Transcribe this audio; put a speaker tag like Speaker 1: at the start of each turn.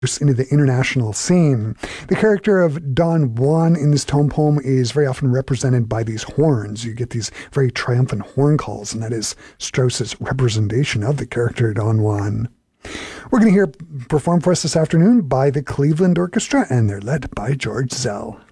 Speaker 1: into the international scene. The character of Don Juan in this tone poem is very often represented by these horns. You get these very triumphant horn calls, and that is Strauss's representation of the character Don Juan. We're going to hear performed for us this afternoon by the Cleveland Orchestra, and they're led by George Zell.